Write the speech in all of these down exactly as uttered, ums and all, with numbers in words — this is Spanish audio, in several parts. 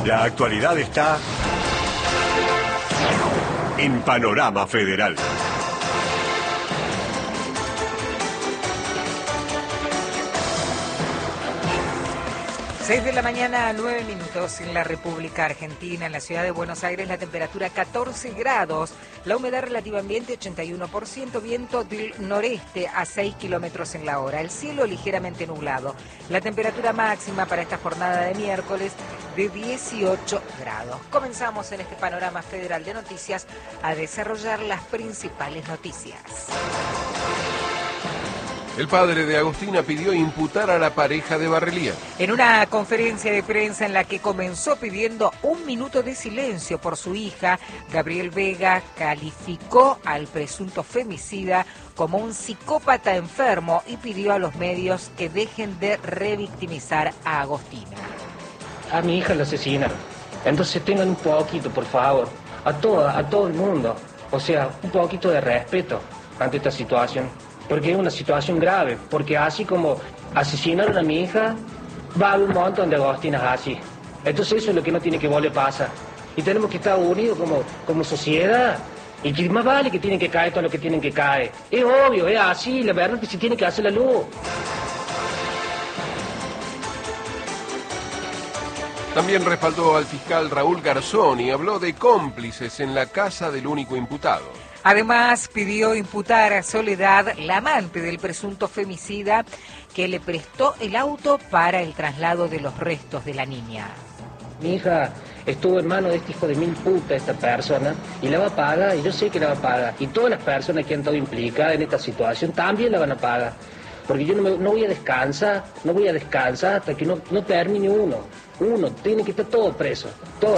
La actualidad está en Panorama Federal. seis de la mañana, nueve minutos en la República Argentina. En la ciudad de Buenos Aires la temperatura catorce grados, la humedad relativa ambiente ochenta y uno por ciento, viento del noreste a seis kilómetros en la hora, el cielo ligeramente nublado. La temperatura máxima para esta jornada de miércoles de dieciocho grados. Comenzamos en este Panorama Federal de Noticias a desarrollar las principales noticias. El padre de Agostina pidió imputar a la pareja de Barrelier. En una conferencia de prensa en la que comenzó pidiendo un minuto de silencio por su hija, Gabriel Vega calificó al presunto femicida como un psicópata enfermo y pidió a los medios que dejen de revictimizar a Agostina. A mi hija la asesinaron. Entonces tengan un poquito, por favor, a toda, a todo el mundo. O sea, un poquito de respeto ante esta situación. Porque es una situación grave, porque así como asesinaron a mi hija, va a haber un montón de Agostinas así. Entonces eso es lo que no tiene que volver a pasar. Y tenemos que estar unidos como, como sociedad. Y que más vale que tienen que caer todo lo que tienen que caer. Es obvio, es así, la verdad es que se tiene que hacer la luz. También respaldó al fiscal Raúl Garzón y habló de cómplices en la casa del único imputado. Además, pidió imputar a Soledad, la amante del presunto femicida, que le prestó el auto para el traslado de los restos de la niña. Mi hija estuvo en manos de este hijo de mil puta, esta persona, y la va a pagar, y yo sé que la va a pagar. Y todas las personas que han estado implicadas en esta situación también la van a pagar. Porque yo no, me, no voy a descansar, no voy a descansar hasta que no, no termine uno. Uno, tiene que estar todo preso, todo.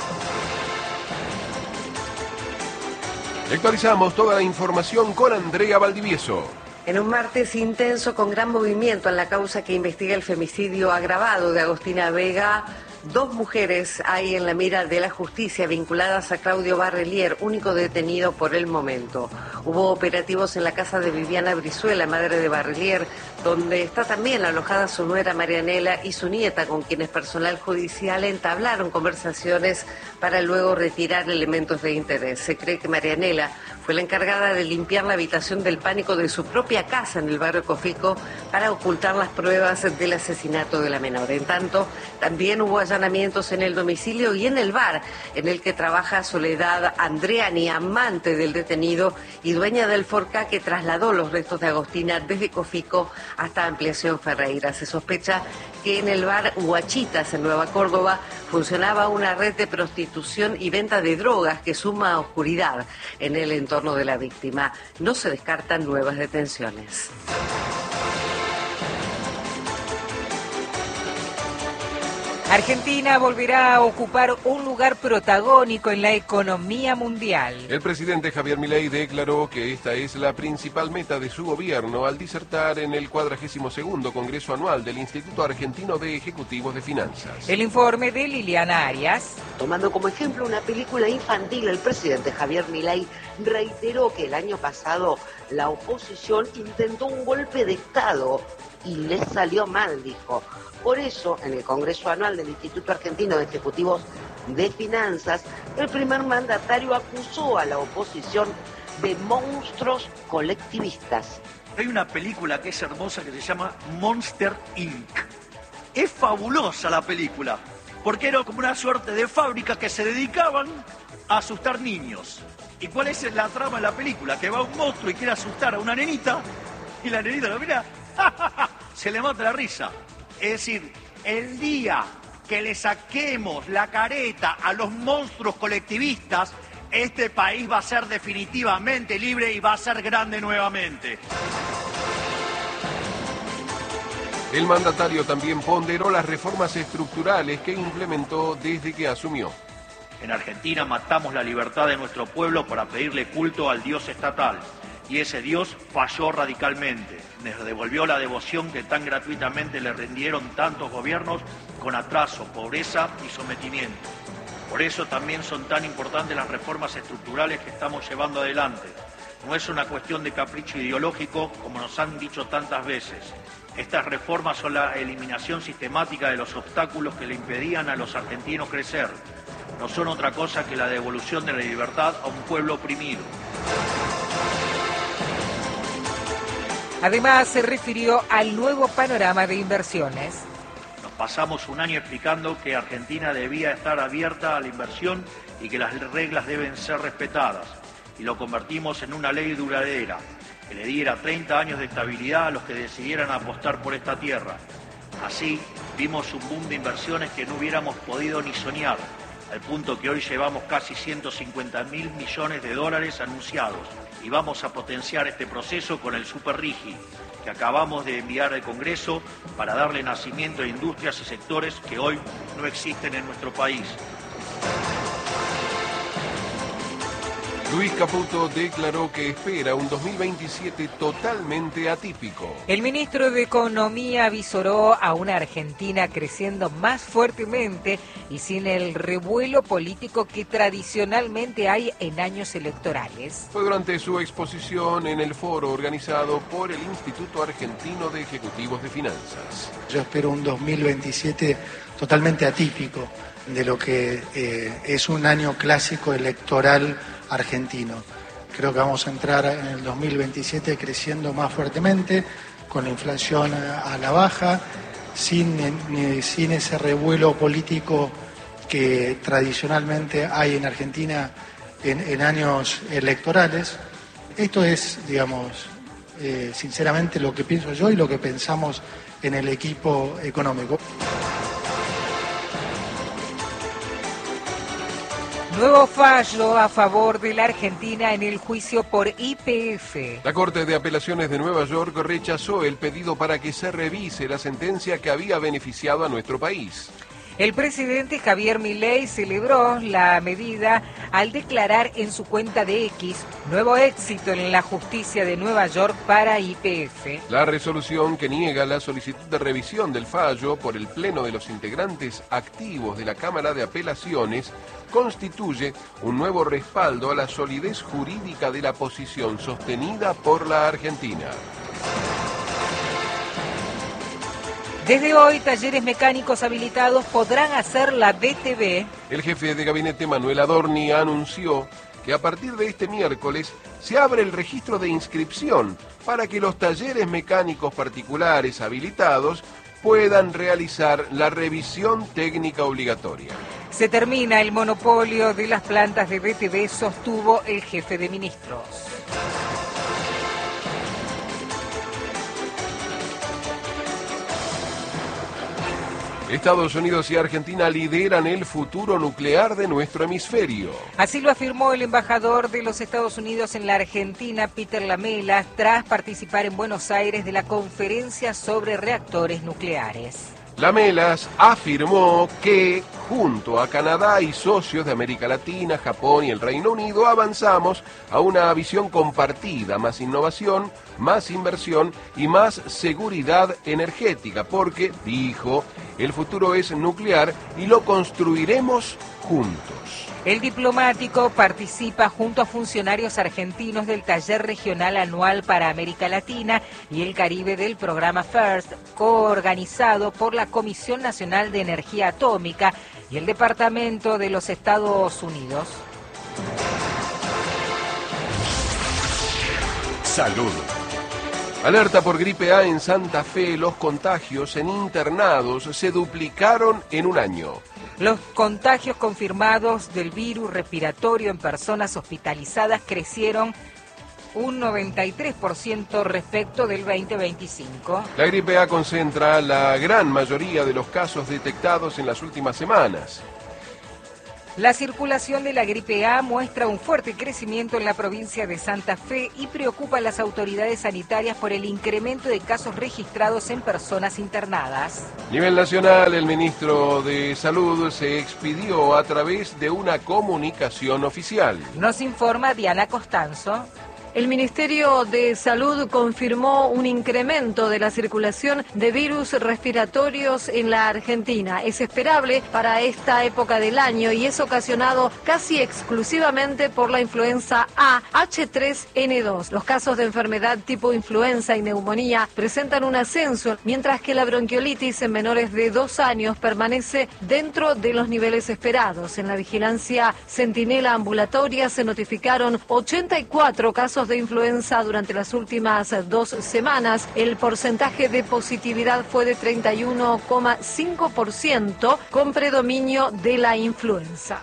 Actualizamos toda la información con Andrea Valdivieso. En un martes intenso con gran movimiento en la causa que investiga el femicidio agravado de Agostina Vega, dos mujeres hay en la mira de la justicia vinculadas a Claudio Barrelier, único detenido por el momento. Hubo operativos en la casa de Viviana Brizuela, madre de Barrelier, donde está también alojada su nuera Marianela y su nieta, con quienes personal judicial entablaron conversaciones para luego retirar elementos de interés. Se cree que Marianela fue la encargada de limpiar la habitación del pánico de su propia casa en el barrio Cofico para ocultar las pruebas del asesinato de la menor. En tanto, también hubo allanamientos en el domicilio y en el bar en el que trabaja Soledad Andreani, amante del detenido y dueña del Forca que trasladó los restos de Agostina desde Cofico hasta Ampliación Ferreira. Se sospecha que en el bar Huachitas, en Nueva Córdoba, funcionaba una red de prostitución y venta de drogas que suma oscuridad en el entorno de la víctima. No se descartan nuevas detenciones. Argentina volverá a ocupar un lugar protagónico en la economía mundial. El presidente Javier Milei declaró que esta es la principal meta de su gobierno al disertar en el cuadragésimo segundo Congreso Anual del Instituto Argentino de Ejecutivos de Finanzas. El informe de Liliana Arias. Tomando como ejemplo una película infantil, el presidente Javier Milei reiteró que el año pasado la oposición intentó un golpe de Estado y le salió mal, dijo. Por eso, en el Congreso Anual del Instituto Argentino de Ejecutivos de Finanzas, el primer mandatario acusó a la oposición de monstruos colectivistas. Hay una película que es hermosa que se llama Monster incorporated. Es fabulosa la película, porque era como una suerte de fábrica que se dedicaban a asustar niños. ¿Y cuál es la trama de la película? Que va un monstruo y quiere asustar a una nenita, y la nenita lo mira, se le mata la risa. Es decir, el día que le saquemos la careta a los monstruos colectivistas, este país va a ser definitivamente libre y va a ser grande nuevamente. El mandatario también ponderó las reformas estructurales que implementó desde que asumió. En Argentina matamos la libertad de nuestro pueblo para pedirle culto al Dios estatal. Y ese Dios falló radicalmente. Nos devolvió la devoción que tan gratuitamente le rindieron tantos gobiernos con atraso, pobreza y sometimiento. Por eso también son tan importantes las reformas estructurales que estamos llevando adelante. No es una cuestión de capricho ideológico, como nos han dicho tantas veces. Estas reformas son la eliminación sistemática de los obstáculos que le impedían a los argentinos crecer. No son otra cosa que la devolución de la libertad a un pueblo oprimido. Además, se refirió al nuevo panorama de inversiones. Nos pasamos un año explicando que Argentina debía estar abierta a la inversión y que las reglas deben ser respetadas. Y lo convertimos en una ley duradera, que le diera treinta años de estabilidad a los que decidieran apostar por esta tierra. Así, vimos un boom de inversiones que no hubiéramos podido ni soñar, al punto que hoy llevamos casi ciento cincuenta mil millones de dólares anunciados. Y vamos a potenciar este proceso con el Super Rigi, que acabamos de enviar al Congreso para darle nacimiento a industrias y sectores que hoy no existen en nuestro país. Luis Caputo declaró que espera un dos mil veintisiete totalmente atípico. El ministro de Economía avisoró a una Argentina creciendo más fuertemente y sin el revuelo político que tradicionalmente hay en años electorales. Fue durante su exposición en el foro organizado por el Instituto Argentino de Ejecutivos de Finanzas. Yo espero un dos mil veintisiete totalmente atípico de lo que eh, es un año clásico electoral argentino. Creo que vamos a entrar en el dos mil veintisiete creciendo más fuertemente, con la inflación a la baja, sin, sin ese revuelo político que tradicionalmente hay en Argentina en, en años electorales. Esto es, digamos, eh, sinceramente lo que pienso yo y lo que pensamos en el equipo económico. Nuevo fallo a favor de la Argentina en el juicio por Y P F. La Corte de Apelaciones de Nueva York rechazó el pedido para que se revise la sentencia que había beneficiado a nuestro país. El presidente Javier Milei celebró la medida al declarar en su cuenta de X nuevo éxito en la justicia de Nueva York para Y P F. La resolución que niega la solicitud de revisión del fallo por el Pleno de los integrantes activos de la Cámara de Apelaciones constituye un nuevo respaldo a la solidez jurídica de la posición sostenida por la Argentina. Desde hoy, talleres mecánicos habilitados podrán hacer la B T V. El jefe de gabinete Manuel Adorni anunció que a partir de este miércoles se abre el registro de inscripción para que los talleres mecánicos particulares habilitados puedan realizar la revisión técnica obligatoria. Se termina el monopolio de las plantas de B T V, sostuvo el jefe de ministros. Estados Unidos y Argentina lideran el futuro nuclear de nuestro hemisferio. Así lo afirmó el embajador de los Estados Unidos en la Argentina, Peter Lamela, tras participar en Buenos Aires de la conferencia sobre reactores nucleares. Lamelas afirmó que, junto a Canadá y socios de América Latina, Japón y el Reino Unido, avanzamos a una visión compartida, más innovación, más inversión y más seguridad energética, porque, dijo, el futuro es nuclear y lo construiremos juntos. El diplomático participa junto a funcionarios argentinos del taller regional anual para América Latina y el Caribe del programa FIRST, coorganizado por la Comisión Nacional de Energía Atómica y el Departamento de los Estados Unidos. Salud. Alerta por gripe A en Santa Fe. Los contagios en internados se duplicaron en un año. Los contagios confirmados del virus respiratorio en personas hospitalizadas crecieron un noventa y tres por ciento respecto del veinte veinticinco. La gripe A concentra la gran mayoría de los casos detectados en las últimas semanas. La circulación de la gripe A muestra un fuerte crecimiento en la provincia de Santa Fe y preocupa a las autoridades sanitarias por el incremento de casos registrados en personas internadas. A nivel nacional, el ministro de Salud se expidió a través de una comunicación oficial. Nos informa Diana Costanzo. El Ministerio de Salud confirmó un incremento de la circulación de virus respiratorios en la Argentina. Es esperable para esta época del año y es ocasionado casi exclusivamente por la influenza A H tres N dos. Los casos de enfermedad tipo influenza y neumonía presentan un ascenso, mientras que la bronquiolitis en menores de dos años permanece dentro de los niveles esperados. En la vigilancia centinela ambulatoria se notificaron ochenta y cuatro casos de influenza durante las últimas dos semanas. El porcentaje de positividad fue de treinta y uno coma cinco por ciento, con predominio de la influenza.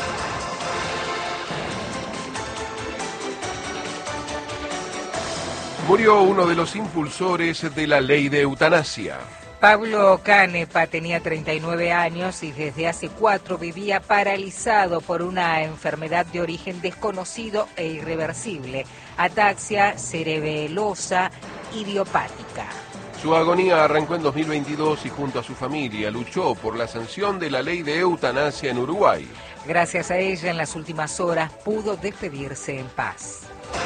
Murió uno de los impulsores de la ley de eutanasia. Pablo Canepa tenía treinta y nueve años y desde hace cuatro vivía paralizado por una enfermedad de origen desconocido e irreversible, ataxia cerebelosa idiopática. Su agonía arrancó en dos mil veintidós y junto a su familia luchó por la sanción de la ley de eutanasia en Uruguay. Gracias a ella, en las últimas horas pudo despedirse en paz.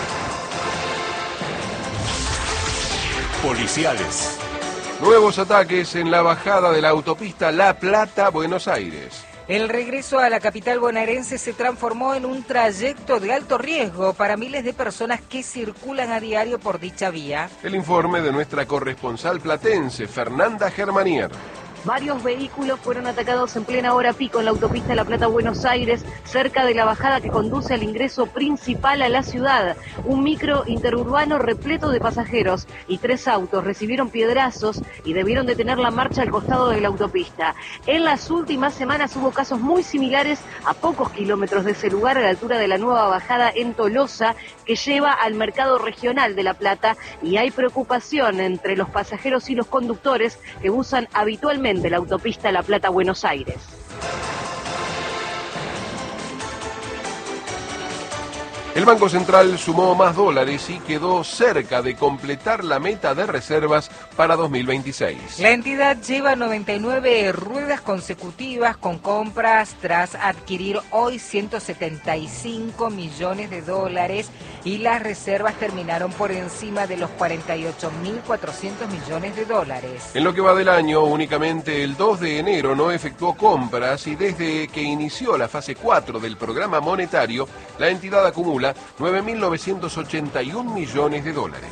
Policiales. Nuevos ataques en la bajada de la autopista La Plata-Buenos Aires. El regreso a la capital bonaerense se transformó en un trayecto de alto riesgo para miles de personas que circulan a diario por dicha vía. El informe de nuestra corresponsal platense, Fernanda Germanier. Varios vehículos fueron atacados en plena hora pico en la autopista La Plata-Buenos Aires, cerca de la bajada que conduce al ingreso principal a la ciudad. Un micro interurbano repleto de pasajeros y tres autos recibieron piedrazos y debieron detener la marcha al costado de la autopista. En las últimas semanas hubo casos muy similares a pocos kilómetros de ese lugar, a la altura de la nueva bajada en Tolosa, que lleva al mercado regional de La Plata, y hay preocupación entre los pasajeros y los conductores que usan habitualmente de la autopista La Plata-Buenos Aires. El Banco Central sumó más dólares y quedó cerca de completar la meta de reservas para dos mil veintiséis. La entidad lleva noventa y nueve ruedas consecutivas con compras tras adquirir hoy ciento setenta y cinco millones de dólares y las reservas terminaron por encima de los cuarenta y ocho mil cuatrocientos millones de dólares. En lo que va del año, únicamente el dos de enero no efectuó compras y desde que inició la fase cuatro del programa monetario, la entidad acumula nueve mil novecientos ochenta y un millones de dólares.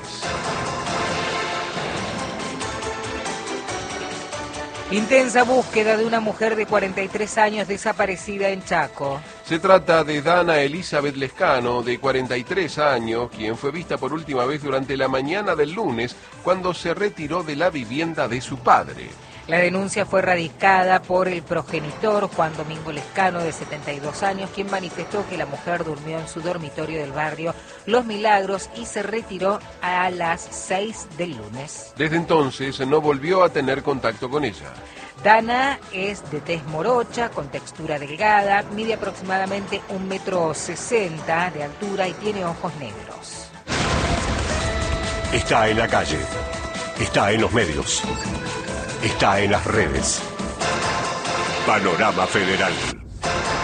Intensa búsqueda de una mujer de cuarenta y tres años desaparecida en Chaco. Se trata de Dana Elizabeth Lescano, de cuarenta y tres años, quien fue vista por última vez durante la mañana del lunes, cuando se retiró de la vivienda de su padre. La denuncia fue radicada por el progenitor Juan Domingo Lescano, de setenta y dos años, quien manifestó que la mujer durmió en su dormitorio del barrio Los Milagros y se retiró a las seis del lunes. Desde entonces no volvió a tener contacto con ella. Dana es de tez morocha, con textura delgada, mide aproximadamente un metro sesenta de altura y tiene ojos negros. Está en la calle. Está en los medios. Está en las redes. Panorama Federal.